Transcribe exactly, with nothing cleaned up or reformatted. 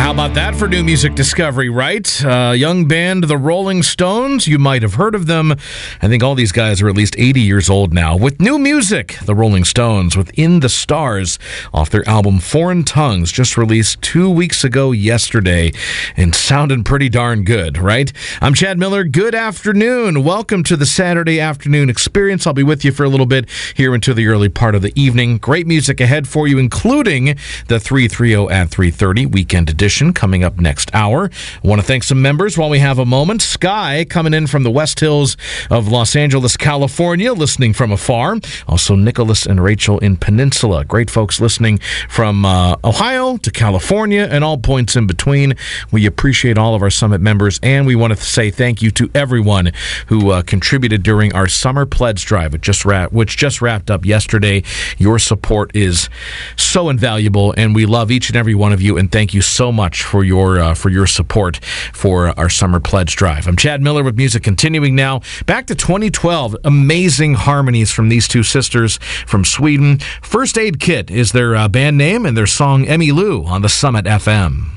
How about that for new music discovery, right? Uh, young band, the Rolling Stones. You might have heard of them. I think all these guys are at least eighty years old now. With new music, the Rolling Stones with In the Stars off their album Foreign Tongues, just released two weeks ago yesterday, and sounding pretty darn good, right? I'm Chad Miller. Good afternoon. Welcome to the Saturday afternoon experience. I'll be with you for a little bit here until the early part of the evening. Great music ahead for you, including the three thirty at three thirty weekend edition coming up next hour. I want to thank some members while we have a moment. Sky coming in from the West Hills of Los Angeles, California, listening from afar. Also Nicholas and Rachel in Peninsula. Great folks listening from uh, Ohio to California and all points in between. We appreciate all of our Summit members, and we want to say thank you to everyone who uh, contributed during our Summer Pledge Drive, which just, wrap, which just wrapped up yesterday. Your support is so invaluable, and we love each and every one of you, and thank you so much for your uh, for your support for our Summer Pledge Drive. I'm Chad Miller with music continuing now. Back to twenty twelve. Amazing harmonies from these two sisters from Sweden. First Aid Kit is their uh, band name, and their song Emmylou on the Summit F M.